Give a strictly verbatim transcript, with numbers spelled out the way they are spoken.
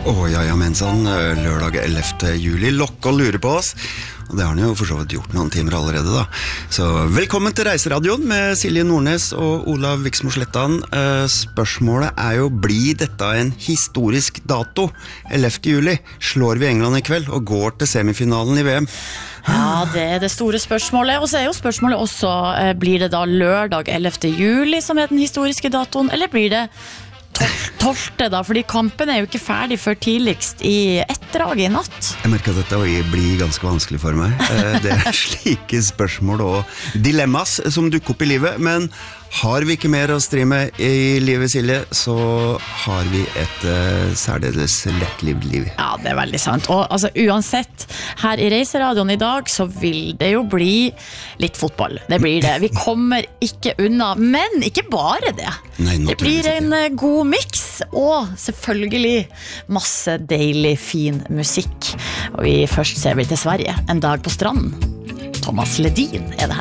Åh, ja, ja, mensan, lørdag ellevte juli, lokk og lure på oss. Og det har han jo for så vidt gjort noen timer allerede da. Så velkommen til Reiseradioen med Silje Nordnes og Olav Viksmo Slettan. Eh, spørsmålet er jo, blir dette en historisk dato? ellevte juli slår vi England i kveld og går til semifinalen i V M. Ja, det er det store spørsmålet. Og så er jo spørsmålet også, eh, blir det da lørdag ellevte juli som er den historiske datoen, eller blir det tolvte da, fordi kampen er jo ikke ferdig før tidligst i etterdraget i natt. Jeg merker at dette blir ganske vanskelig for meg. Det er slike spørsmål og dilemmas som dukker opp i livet, men har vi ikke mer å stri med i livet, Silje, så har vi et uh, særdeles lettlivd liv. Ja, det er veldig sant. Og altså, uansett, her i Reiseradioen i dag så vil det jo bli litt fotball. Det blir det. Vi kommer ikke unna, men ikke bare det. Nei, det blir en uh, god mix, og selvfølgelig masse deilig, fin musikk. Og vi først ser vi til Sverige, En dag på stranden. Thomas Ledin er det her.